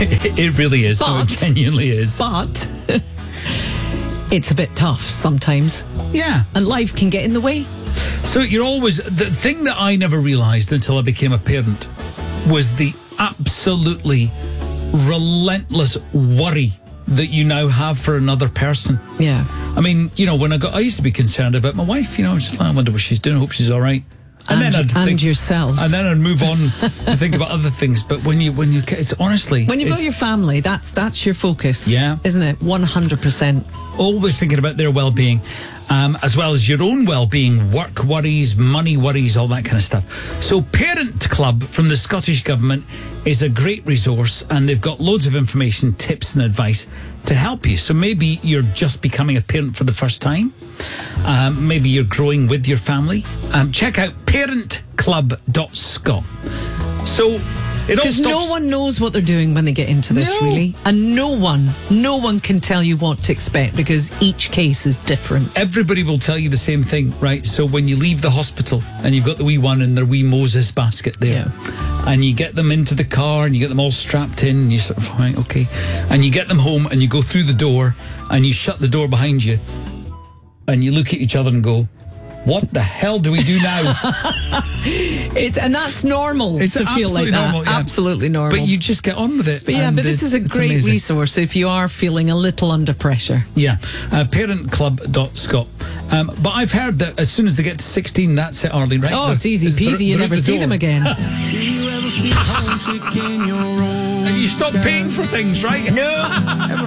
It really is. No, it genuinely is. But it's a bit tough sometimes. Yeah. And life can get in the way. So you're always... The thing that I never realised until I became a parent was the absolutely relentless worry that you now have for another person. Yeah. I mean, when I used to be concerned about my wife, I was just like, I wonder what she's doing, I hope she's all right. And then I'd think, yourself. And then I'd move on to think about other things. But when it's honestly... When you've got your family, that's your focus. Yeah. Isn't it? 100%. Always thinking about their well-being, as well as your own well-being, work worries, money worries, all that kind of stuff. So Parent Club from the Scottish Government is a great resource, and they've got loads of information, tips and advice to help you. So maybe you're just becoming a parent for the first time. Maybe you're growing with your family. Check out parentclub.scot. So it all Because stops. no one knows what they're doing when they get into this, really. And no one can tell you what to expect because each case is different. Everybody will tell you the same thing, right? So when you leave the hospital and you've got the wee one in their wee Moses basket there, and you get them into the car and you get them all strapped in and you sort of, right, okay. And you get them home and you go through the door and you shut the door behind you and you look at each other and go, what the hell do we do now? And that's normal It's to feel like that. normal, yeah. Absolutely normal. But you just get on with it. But this is a great amazing resource if you are feeling a little under pressure. Yeah, parentclub.scot. But I've heard that as soon as they get to 16, that's it, Arlene, right? Oh, it's easy peasy. You never see them again. And you stop paying for things, right? No.